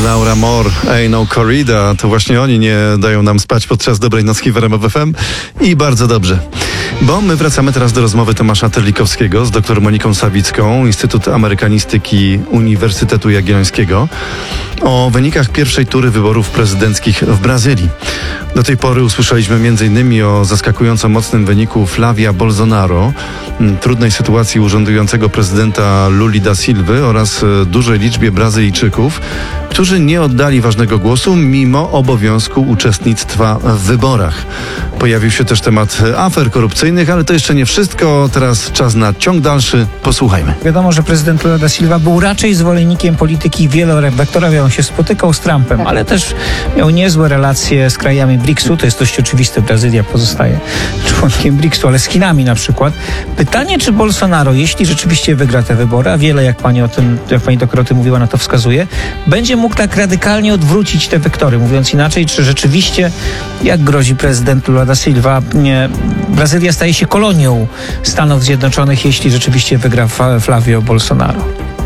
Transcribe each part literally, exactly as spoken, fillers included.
Laura Moore, Ain't No Corrida. To właśnie oni nie dają nam spać podczas dobrej nocki w R M F F M i bardzo dobrze. Bo my wracamy teraz do rozmowy Tomasza Terlikowskiego z dr Moniką Sawicką, Instytut Amerykanistyki Uniwersytetu Jagiellońskiego, o wynikach pierwszej tury wyborów prezydenckich w Brazylii. Do tej pory usłyszeliśmy między innymi o zaskakująco mocnym wyniku Flavia Bolsonaro, trudnej sytuacji urzędującego prezydenta Luli da Silwy oraz dużej liczbie Brazylijczyków, którzy nie oddali ważnego głosu mimo obowiązku uczestnictwa w wyborach. Pojawił się też temat afer korupcyjnych, ale to jeszcze nie wszystko. Teraz czas na ciąg dalszy. Posłuchajmy. Wiadomo, że prezydent Lula da Silva był raczej zwolennikiem polityki wielowektorowej. On się spotykał z Trumpem, tak, ale też miał niezłe relacje z krajami briksu. To jest dość oczywiste. Brazylia pozostaje członkiem briksu, ale z Chinami na przykład. Pytanie, czy Bolsonaro, jeśli rzeczywiście wygra te wybory, a wiele, jak pani o tym, jak pani doktor o tym mówiła, na to wskazuje, będzie mógł tak radykalnie odwrócić te wektory. Mówiąc inaczej, czy rzeczywiście, jak grozi prezydent Lula da Silva, nie, Brazylia staje się kolonią Stanów Zjednoczonych, jeśli rzeczywiście wygra Flavio Bolsonaro?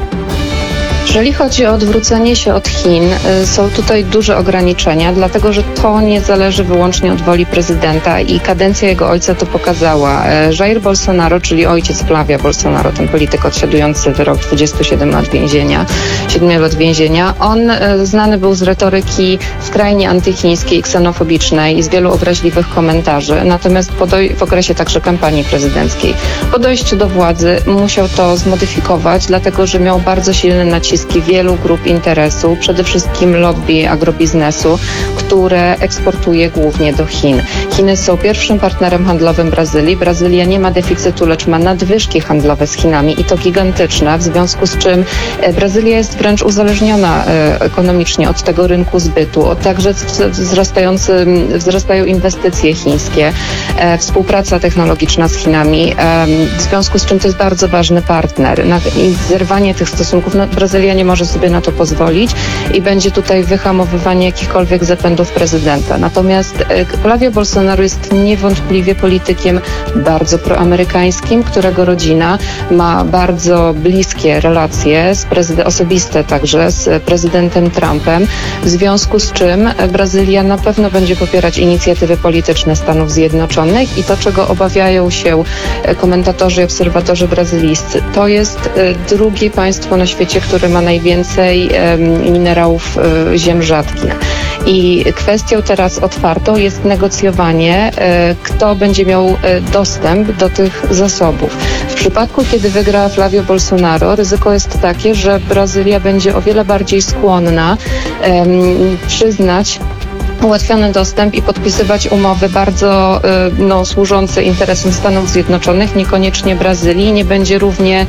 Jeżeli chodzi o odwrócenie się od Chin, są tutaj duże ograniczenia, dlatego że to nie zależy wyłącznie od woli prezydenta i kadencja jego ojca to pokazała. Jair Bolsonaro, czyli ojciec Flavia Bolsonaro, ten polityk odsiadujący wyrok dwudziestu siedmiu lat więzienia, siedmiu lat więzienia, on znany był z retoryki skrajnie antychińskiej, ksenofobicznej i z wielu obraźliwych komentarzy. Natomiast po doj- w okresie także kampanii prezydenckiej, po dojściu do władzy musiał to zmodyfikować, dlatego że miał bardzo silny nacisk wielu grup interesu, przede wszystkim lobby agrobiznesu, które eksportuje głównie do Chin. Chiny są pierwszym partnerem handlowym Brazylii. Brazylia nie ma deficytu, lecz ma nadwyżki handlowe z Chinami i to gigantyczne, w związku z czym Brazylia jest wręcz uzależniona ekonomicznie od tego rynku zbytu, od także wzrastający, wzrastają inwestycje chińskie, współpraca technologiczna z Chinami, w związku z czym to jest bardzo ważny partner. I zerwanie tych stosunków, no, Brazylia nie może sobie na to pozwolić i będzie tutaj wyhamowywanie jakichkolwiek zapędów prezydenta. Natomiast Flavio Bolsonaro jest niewątpliwie politykiem bardzo proamerykańskim, którego rodzina ma bardzo bliskie relacje z prezydent, osobiste także z prezydentem Trumpem, w związku z czym Brazylia na pewno będzie popierać inicjatywy polityczne Stanów Zjednoczonych i to, czego obawiają się komentatorzy i obserwatorzy brazylijscy, to jest drugie państwo na świecie, które ma najwięcej um, minerałów um, ziem rzadkich. I kwestią teraz otwartą jest negocjowanie, e, kto będzie miał e, dostęp do tych zasobów. W przypadku, kiedy wygra Flavio Bolsonaro, ryzyko jest takie, że Brazylia będzie o wiele bardziej skłonna e, przyznać ułatwiony dostęp i podpisywać umowy bardzo no, służące interesom Stanów Zjednoczonych, niekoniecznie Brazylii, nie będzie równie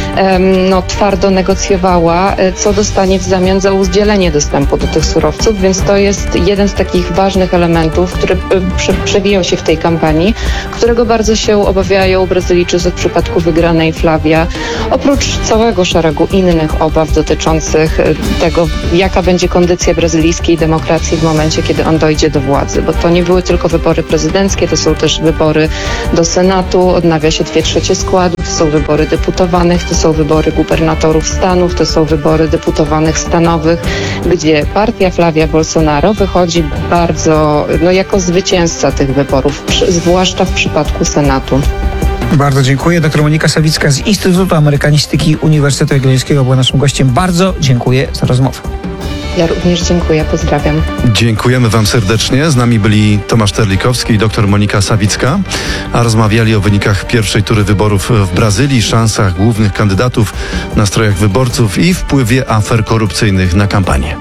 no, twardo negocjowała, co dostanie w zamian za udzielenie dostępu do tych surowców, więc to jest jeden z takich ważnych elementów, który prze, przewijał się w tej kampanii, którego bardzo się obawiają Brazylijczycy w przypadku wygranej Flavia, oprócz całego szeregu innych obaw dotyczących tego, jaka będzie kondycja brazylijskiej demokracji w momencie, kiedy on dojdzie do władzy, bo to nie były tylko wybory prezydenckie, to są też wybory do Senatu, odnawia się dwie trzecie składu, to są wybory deputowanych, to są wybory gubernatorów stanów, to są wybory deputowanych stanowych, gdzie partia Flavia Bolsonaro wychodzi bardzo, no jako zwycięzca tych wyborów, przy, zwłaszcza w przypadku Senatu. Bardzo dziękuję. Doktor Monika Sawicka z Instytutu Amerykanistyki Uniwersytetu Jagiellońskiego była naszym gościem. Bardzo dziękuję za rozmowę. Ja również dziękuję, pozdrawiam. Dziękujemy wam serdecznie. Z nami byli Tomasz Terlikowski i dr Monika Sawicka, a rozmawiali o wynikach pierwszej tury wyborów w Brazylii, szansach głównych kandydatów, nastrojach wyborców i wpływie afer korupcyjnych na kampanię.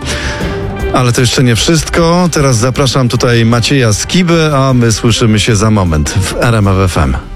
Ale to jeszcze nie wszystko. Teraz zapraszam tutaj Macieja Skibę, a my słyszymy się za moment w R M F F M.